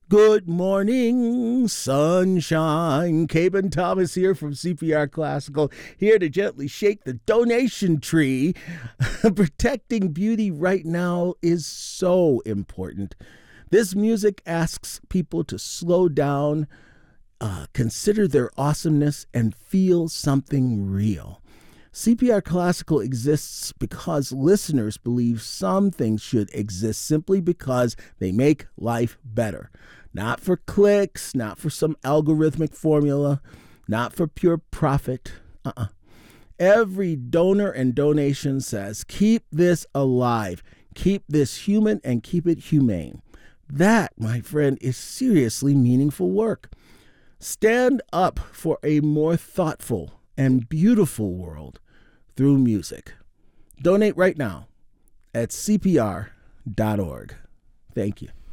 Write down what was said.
Good morning, sunshine. Caben Thomas here from CPR Classical, here to gently shake the donation tree. Protecting beauty right now is so important. This music asks people to slow down, consider their awesomeness, and feel something real. CPR Classical exists because listeners believe some things should exist simply because they make life better. Not for clicks, not for some algorithmic formula, not for pure profit. Every donor and donation says, keep this alive, keep this human, and keep it humane. That, my friend, is seriously meaningful work. Stand up for a more thoughtful and beautiful world through music. Donate right now at cpr.org. Thank you.